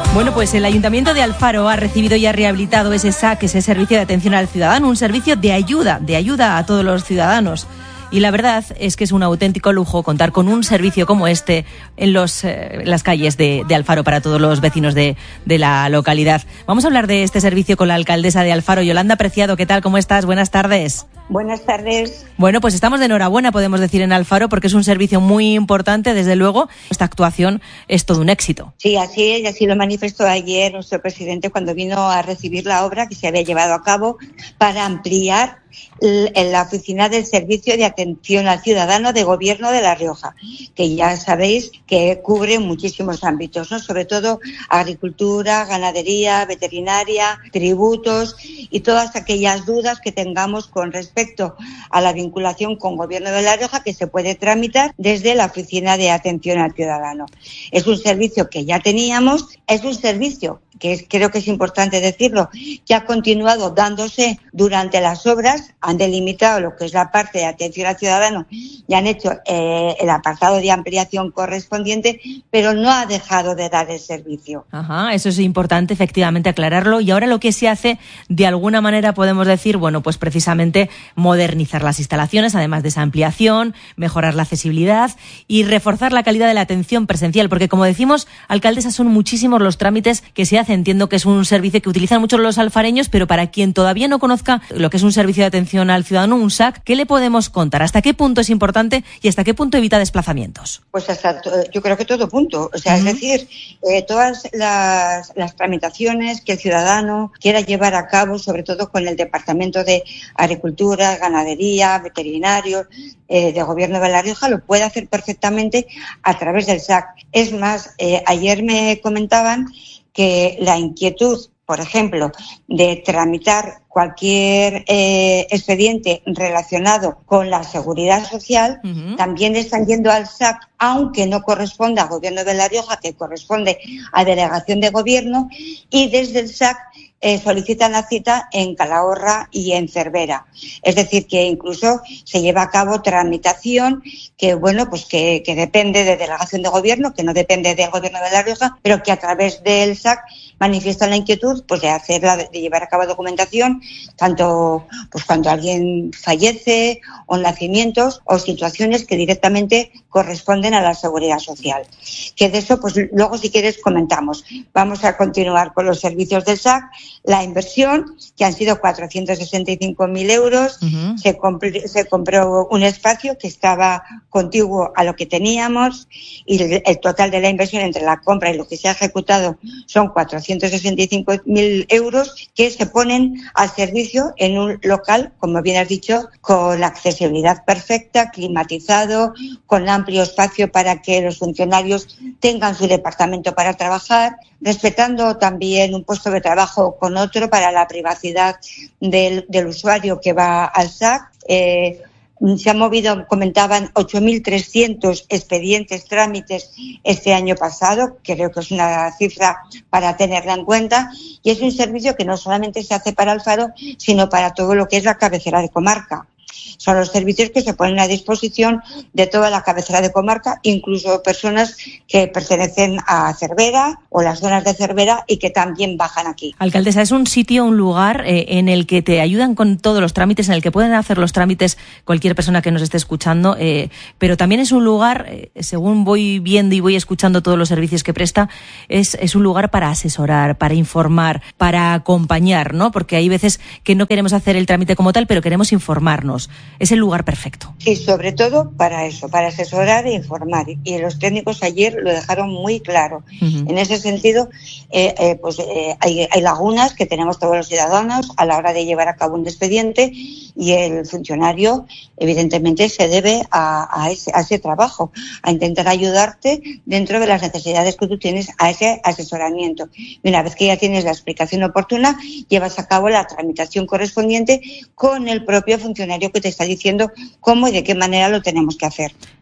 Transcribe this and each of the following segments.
Bueno, pues el Ayuntamiento de Alfaro ha recibido y ha rehabilitado ese SAC, ese Servicio de Atención al Ciudadano, un servicio de ayuda a todos los ciudadanos. Y la verdad es que es un auténtico lujo contar con un servicio como este en las calles de Alfaro para todos los vecinos de la localidad. Vamos a hablar de este servicio con la alcaldesa de Alfaro, Yolanda Preciado. ¿Qué tal? ¿Cómo estás? Buenas tardes. Buenas tardes. Bueno, pues estamos de enhorabuena, podemos decir, en Alfaro, porque es un servicio muy importante. Desde luego, esta actuación es todo un éxito. Sí, así es, y así lo manifestó ayer nuestro presidente cuando vino a recibir la obra que se había llevado a cabo para ampliar en la oficina del Servicio de Atención al Ciudadano de Gobierno de La Rioja, que ya sabéis que cubre muchísimos ámbitos, ¿no? Sobre todo agricultura, ganadería, veterinaria, tributos y todas aquellas dudas que tengamos con respecto a la vinculación con Gobierno de La Rioja, que se puede tramitar desde la oficina de Atención al Ciudadano. Es un servicio que ya teníamos, es un servicio que creo que es importante decirlo, que ha continuado dándose durante las obras, han delimitado lo que es la parte de atención al ciudadano y han hecho el apartado de ampliación correspondiente, pero no ha dejado de dar el servicio. Ajá, eso es importante efectivamente aclararlo. Y ahora lo que se hace, de alguna manera podemos decir, bueno, pues precisamente modernizar las instalaciones, además de esa ampliación, mejorar la accesibilidad y reforzar la calidad de la atención presencial, porque como decimos, alcaldesa, son muchísimos los trámites que se hacen. Entiendo que es un servicio que utilizan muchos los alfareños, pero para quien todavía no conozca lo que es un servicio de atención al ciudadano, un SAC, ¿qué le podemos contar? ¿Hasta qué punto es importante y hasta qué punto evita desplazamientos? Pues yo creo que todo punto. O sea, es decir, todas las tramitaciones que el ciudadano quiera llevar a cabo, sobre todo con el Departamento de Agricultura, Ganadería, Veterinarios, de Gobierno de La Rioja, lo puede hacer perfectamente a través del SAC. Es más, ayer me comentaban que la inquietud, por ejemplo, de tramitar cualquier expediente relacionado con la seguridad social, también están yendo al SAC, aunque no corresponda a Gobierno de La Rioja, que corresponde a Delegación de Gobierno, y desde el SAC solicitan la cita en Calahorra y en Cervera. Es decir, que incluso se lleva a cabo tramitación que, bueno, pues que depende de Delegación de Gobierno, que no depende del Gobierno de La Rioja, pero que a través del SAC manifiestan la inquietud pues de llevar a cabo documentación, tanto pues cuando alguien fallece o nacimientos o situaciones que directamente corresponden a la seguridad social. Que de eso, pues luego si quieres comentamos. Vamos a continuar con los servicios del SAC. La inversión, que han sido 465.000 euros, se compró un espacio que estaba contiguo a lo que teníamos y el total de la inversión entre la compra y lo que se ha ejecutado son 465.000 euros que se ponen al servicio en un local, como bien has dicho, con la accesibilidad perfecta, climatizado, con amplio espacio para que los funcionarios tengan su departamento para trabajar, respetando también un puesto de trabajo con otro para la privacidad del usuario que va al SAC. Se han movido, comentaban, 8.300 expedientes, trámites este año pasado. Creo que es una cifra para tenerla en cuenta. Y es un servicio que no solamente se hace para Alfaro, sino para todo lo que es la cabecera de comarca. Son los servicios que se ponen a disposición de toda la cabecera de comarca, incluso personas que pertenecen a Cervera o las zonas de Cervera y que también bajan aquí. Alcaldesa, es un sitio, un lugar en el que te ayudan con todos los trámites, en el que pueden hacer los trámites cualquier persona que nos esté escuchando, pero también es un lugar, según voy viendo y voy escuchando todos los servicios que presta, es un lugar para asesorar, para informar, para acompañar, ¿no? Porque hay veces que no queremos hacer el trámite como tal, pero queremos informarnos. Es el lugar perfecto. Sí, sobre todo para eso, para asesorar e informar. Y los técnicos ayer lo dejaron muy claro. En ese sentido, hay lagunas que tenemos todos los ciudadanos a la hora de llevar a cabo un expediente y el funcionario, evidentemente, se debe a ese trabajo, a intentar ayudarte dentro de las necesidades que tú tienes a ese asesoramiento. Y una vez que ya tienes la explicación oportuna, llevas a cabo la tramitación correspondiente con el propio funcionario que te está diciendo cómo y de qué manera lo tenemos que hacer.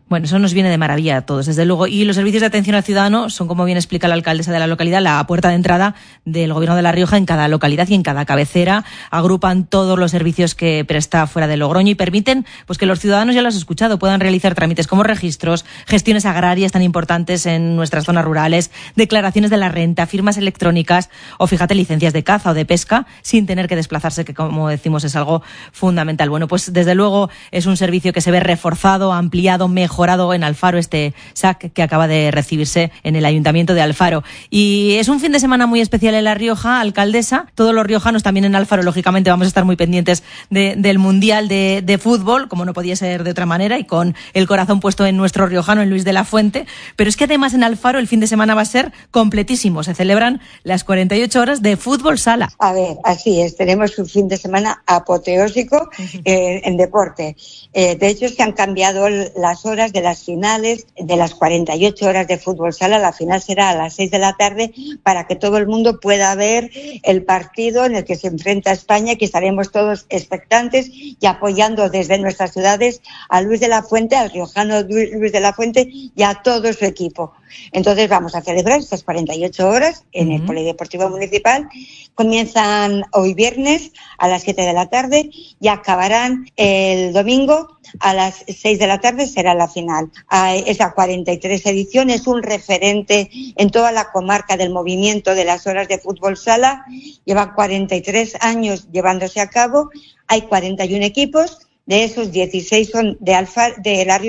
Bueno, eso nos viene de maravilla a todos, desde luego. Y los servicios de atención al ciudadano son, como bien explica la alcaldesa de la localidad, la puerta de entrada del Gobierno de La Rioja en cada localidad y en cada cabecera. Agrupan todos los servicios que presta fuera de Logroño y permiten pues que los ciudadanos, ya lo has escuchado, puedan realizar trámites como registros, gestiones agrarias tan importantes en nuestras zonas rurales, declaraciones de la renta, firmas electrónicas o, fíjate, licencias de caza o de pesca sin tener que desplazarse, que, como decimos, es algo fundamental. Bueno, pues desde luego es un servicio que se ve reforzado, ampliado, mejorado en Alfaro, este SAC que acaba de recibirse en el Ayuntamiento de Alfaro. Y es un fin de semana muy especial en La Rioja, alcaldesa. Todos los riojanos, también en Alfaro, lógicamente vamos a estar muy pendientes del Mundial de Fútbol, como no podía ser de otra manera, y con el corazón puesto en nuestro riojano, en Luis de la Fuente. Pero es que además en Alfaro el fin de semana va a ser completísimo. Se celebran las 48 horas de fútbol sala. A ver, así es. Tenemos un fin de semana apoteósico en deporte. De hecho, se han cambiado las horas de las finales de las 48 horas de fútbol sala. La final será a las 6 de la tarde para que todo el mundo pueda ver el partido en el que se enfrenta España, que estaremos todos expectantes y apoyando desde nuestras ciudades a Luis de la Fuente, al riojano Luis de la Fuente y a todo su equipo. Entonces vamos a celebrar estas 48 horas en el Polideportivo Municipal. Comienzan hoy viernes a las 7 de la tarde y acabarán el domingo a las 6 de la tarde, será la final. Esa 43 edición es un referente en toda la comarca del movimiento de las horas de fútbol sala. Lleva 43 años llevándose a cabo. Hay 41 equipos. De esos 16 son de Alfaro,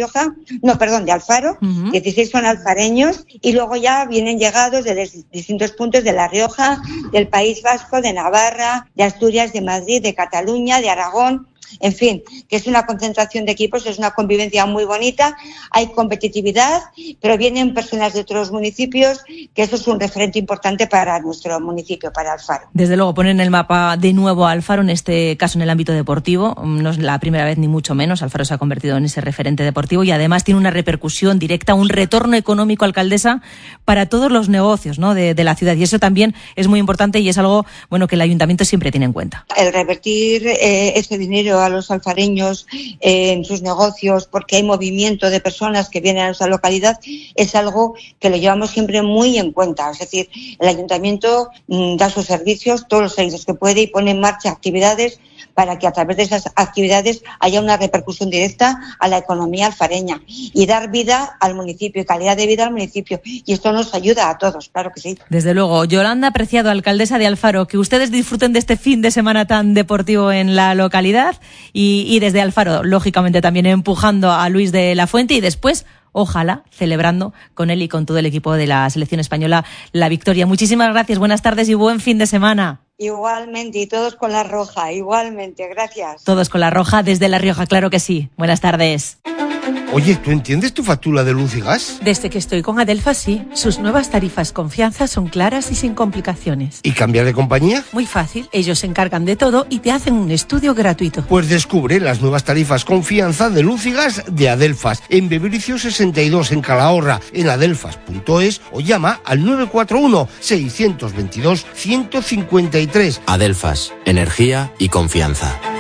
16 son alfareños y luego ya vienen llegados de distintos puntos de La Rioja, del País Vasco, de Navarra, de Asturias, de Madrid, de Cataluña, de Aragón. En fin, que es una concentración de equipos, es una convivencia muy bonita, hay competitividad, pero vienen personas de otros municipios, que eso es un referente importante para nuestro municipio, para Alfaro. Desde luego, ponen el mapa de nuevo a Alfaro, en este caso en el ámbito deportivo. No es la primera vez ni mucho menos. Alfaro se ha convertido en ese referente deportivo y además tiene una repercusión directa, un retorno económico, alcaldesa, para todos los negocios, ¿no?, de la ciudad. Y eso también es muy importante y es algo bueno que el ayuntamiento siempre tiene en cuenta. El revertir ese dinero a los alfareños en sus negocios, porque hay movimiento de personas que vienen a nuestra localidad, es algo que lo llevamos siempre muy en cuenta. Es decir, el ayuntamiento da sus servicios, todos los servicios que puede, y pone en marcha actividades para que a través de esas actividades haya una repercusión directa a la economía alfareña y dar vida al municipio y calidad de vida al municipio. Y esto nos ayuda a todos, claro que sí. Desde luego. Yolanda Preciado, alcaldesa de Alfaro, que ustedes disfruten de este fin de semana tan deportivo en la localidad y desde Alfaro, lógicamente, también empujando a Luis de la Fuente y después, ojalá, celebrando con él y con todo el equipo de la selección española la victoria. Muchísimas gracias, buenas tardes y buen fin de semana. Igualmente, y todos con la roja, igualmente, gracias. Todos con la roja desde La Rioja, claro que sí. Buenas tardes. Oye, ¿tú entiendes tu factura de luz y gas? Desde que estoy con Adelfas, sí. Sus nuevas tarifas Confianza son claras y sin complicaciones. ¿Y cambiar de compañía? Muy fácil. Ellos se encargan de todo y te hacen un estudio gratuito. Pues descubre las nuevas tarifas Confianza de luz y gas de Adelfas. En Bebricio 62, en Calahorra, en adelfas.es o llama al 941-622-153. Adelfas, energía y confianza.